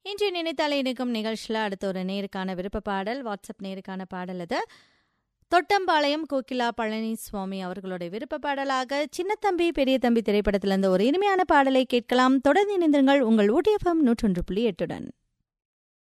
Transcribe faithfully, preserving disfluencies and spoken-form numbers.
இன்று நினைத்தாலே இணைக்கும் நிகழ்ச்சியில் அடுத்த ஒரு நேருக்கான விருப்ப பாடல், வாட்ஸ்அப் நேருக்கான பாடல் அது. தொட்டம்பாளையம் கோகிலா பழனிசுவாமி அவர்களுடைய விருப்ப பாடலாக சின்னத்தம்பி பெரிய தம்பி திரைப்படத்திலிருந்து ஒரு இனிமையான பாடலை கேட்கலாம். தொடர்ந்து இணைந்திருங்கள் உங்கள் ஊட்டி எஃப்எம் நூற்றொன்று புள்ளி எட்டுடன்.